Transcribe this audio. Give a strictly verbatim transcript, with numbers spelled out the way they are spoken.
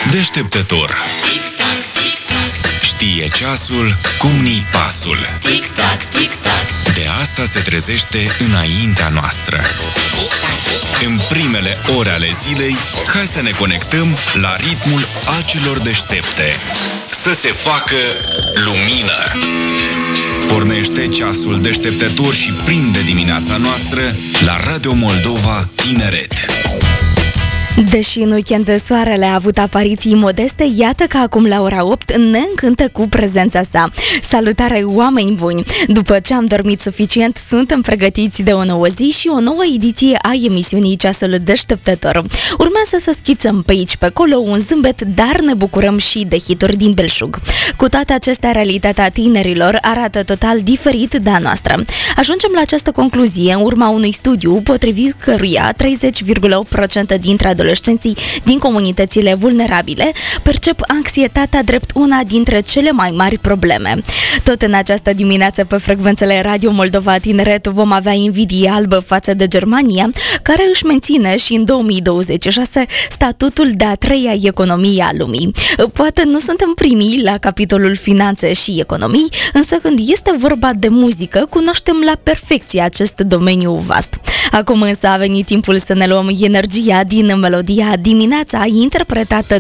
Deșteptător. Tic-tac, tic-tac. Știe ceasul cum ni pasul. Tic-tac, tic-tac. De asta se trezește înaintea noastră. În primele ore ale zilei, hai să ne conectăm la ritmul acelor deștepte. Să se facă lumină. Pornește ceasul deșteptător și prinde dimineața noastră la Radio Moldova Tineret. Deși în weekend soarele a avut apariții modeste, iată că acum la ora opt ne încântă cu prezența sa. Salutare, oameni buni! După ce am dormit suficient, suntem pregătiți de o nouă zi și o nouă ediție a emisiunii Ceasul Deșteptător. Urmează să schițăm pe aici, pe acolo un zâmbet, dar ne bucurăm și de hituri din belșug. Cu toate acestea, realitatea tinerilor arată total diferit de a noastră. Ajungem la această concluzie în urma unui studiu potrivit căruia treizeci virgulă opt la sută dintre adolescenții din comunitățile vulnerabile percep anxietatea drept una dintre cele mai mari probleme. Tot în această dimineață pe frecvențele Radio Moldova Tineret vom avea invidie albă față de Germania, care își menține și în două mii douăzeci și șase statutul de a treia economie a lumii. Poate nu suntem primii la capitolul finanțe și economii, însă când este vorba de muzică, cunoaștem la perfecție acest domeniu vast. Acum însă a venit timpul să ne luăm energia din melodia Dimineața, interpretată